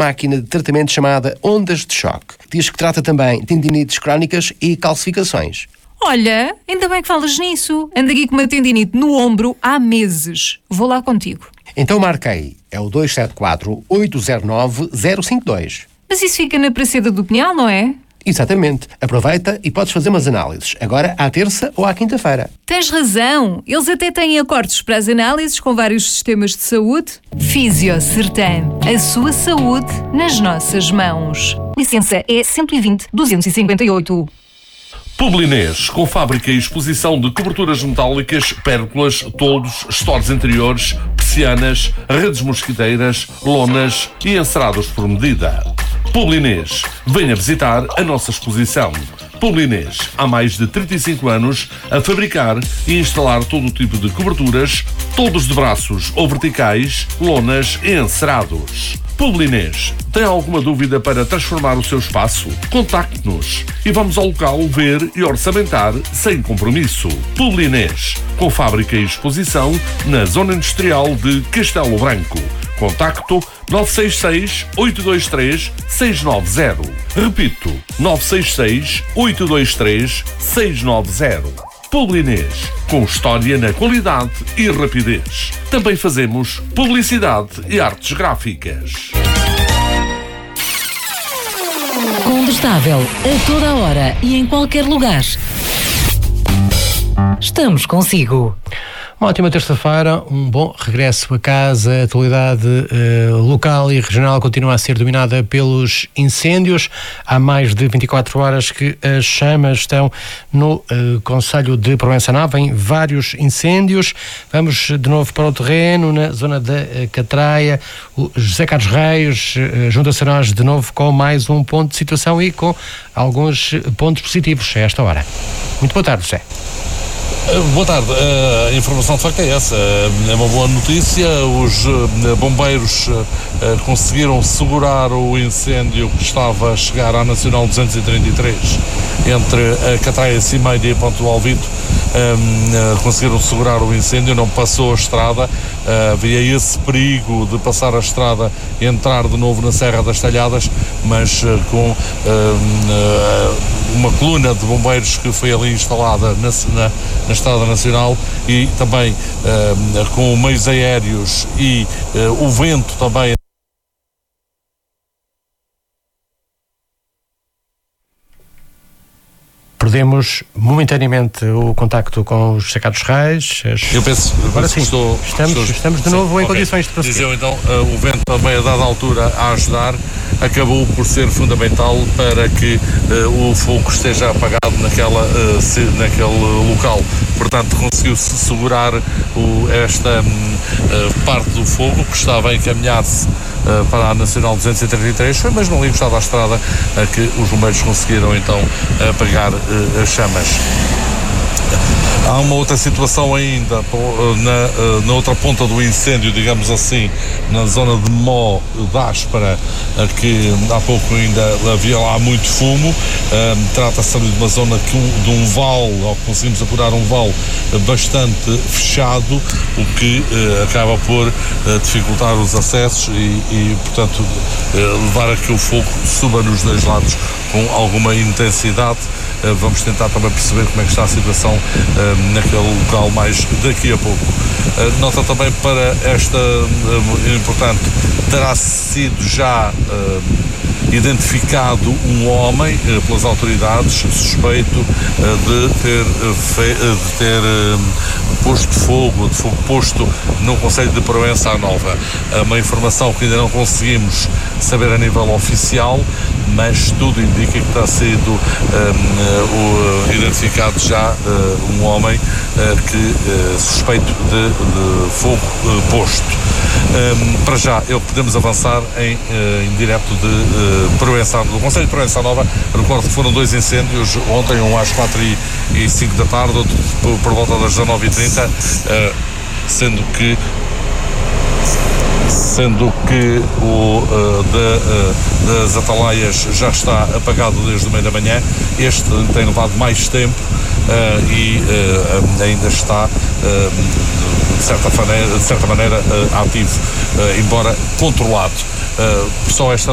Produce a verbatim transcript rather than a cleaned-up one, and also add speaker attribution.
Speaker 1: máquina de tratamento chamada ondas de choque. Diz que trata também tendinites crónicas e calcificações.
Speaker 2: Olha, ainda bem que falas nisso. Ando aqui com uma tendinite no ombro há meses. Vou lá contigo.
Speaker 1: Então marquei. É o dois sete quatro, oito zero nove, zero cinco dois.
Speaker 2: Mas isso fica na Praceda do Pinhal, não é?
Speaker 1: Exatamente. Aproveita e podes fazer umas análises. Agora à terça ou à quinta-feira.
Speaker 2: Tens razão. Eles até têm acordos para as análises com vários sistemas de saúde. Fisiocertam. A sua saúde nas nossas mãos. Licença é cento e vinte, duzentos e cinquenta e oito.
Speaker 3: Publinês, com fábrica e exposição de coberturas metálicas, pérgolas, toldos, estores interiores, persianas, redes mosquiteiras, lonas e encerados por medida. Publinês, venha visitar a nossa exposição. Publinês, há mais de trinta e cinco anos a fabricar e instalar todo o tipo de coberturas, toldos de braços ou verticais, lonas e encerados. Publinês, tem alguma dúvida para transformar o seu espaço? Contacte-nos e vamos ao local ver e orçamentar sem compromisso. Publinês, com fábrica e exposição na Zona Industrial de Castelo Branco. Contacto nove seis seis, oito dois três, seis nove zero. Repito, nove seis seis, oito dois três, seis nove zero. Publinês, com história na qualidade e rapidez. Também fazemos publicidade e artes gráficas.
Speaker 4: Condestável, a toda a hora e em qualquer lugar. Estamos consigo.
Speaker 1: Uma ótima terça-feira, um bom regresso a casa. A atualidade uh, local e regional continua a ser dominada pelos incêndios. Há mais de vinte e quatro horas que as chamas estão no uh, concelho de Proença Nova, em vários incêndios. Vamos de novo para o terreno, na zona da uh, Catraia. O José Carlos Reis uh, junta-se a nós de novo com mais um ponto de situação e com alguns pontos positivos a esta hora. Muito boa tarde, José.
Speaker 5: Boa tarde. A informação de facto é essa. É uma boa notícia. Os bombeiros conseguiram segurar o incêndio que estava a chegar à Nacional duzentos e trinta e três entre a Catraia Cimeira e Ponte do Alvito. Conseguiram segurar o incêndio, não passou a estrada. Havia esse perigo de passar a estrada e entrar de novo na Serra das Talhadas, mas com uma coluna de bombeiros que foi ali instalada na, na, na Estrada Nacional e também uh, com meios aéreos e uh, o vento também.
Speaker 1: Perdemos momentaneamente o contacto com os José Carlos Reis.
Speaker 5: Eu penso,
Speaker 1: agora sim,
Speaker 5: estou,
Speaker 1: estamos,
Speaker 5: estou,
Speaker 1: estamos de
Speaker 5: sim,
Speaker 1: novo em
Speaker 5: okay.
Speaker 1: condições de prosseguir.
Speaker 5: Dizia então, uh, o vento também a dada altura a ajudar acabou por ser fundamental para que uh, o fogo esteja apagado naquela, uh, se, naquele local. Portanto, conseguiu-se segurar o, esta uh, parte do fogo que estava a encaminhar-se uh, para a Nacional duzentos e trinta e três, foi mesmo ali encostado à estrada uh, que os bombeiros conseguiram então apagar uh, as chamas. Há uma outra situação ainda na, na outra ponta do incêndio, digamos assim, na zona de Mó da Áspera, que há pouco ainda havia lá muito fumo. Trata-se de uma zona de um vale, ou conseguimos apurar um vale bastante fechado, o que acaba por dificultar os acessos e, e portanto, levar a que o fogo suba nos dois lados com alguma intensidade. Vamos tentar também perceber como é que está a situação uh, naquele local mais daqui a pouco. Uh, nota também para esta uh, importante, terá sido já uh, identificado um homem uh, pelas autoridades suspeito uh, de ter, uh, fe, uh, de ter uh, posto fogo, de fogo posto no concelho de Proença Nova. Uh, uma informação que ainda não conseguimos saber a nível oficial, mas tudo indica que terá sido um, o, identificado já uh, um homem uh, que uh, suspeito de, de fogo uh, posto. Um, para já, eu podemos avançar em, uh, em direto de uh, Proença, do Concelho de Proença Nova. Recordo que foram dois incêndios, ontem um às quatro e cinco da tarde, outro por, por volta das dezanove e trinta, uh, sendo que sendo que o uh, de, uh, das atalaias já está apagado desde o meio da manhã. Este tem levado mais tempo uh, e uh, ainda está uh, de certa maneira, de certa maneira uh, ativo, uh, embora controlado. Uh, só esta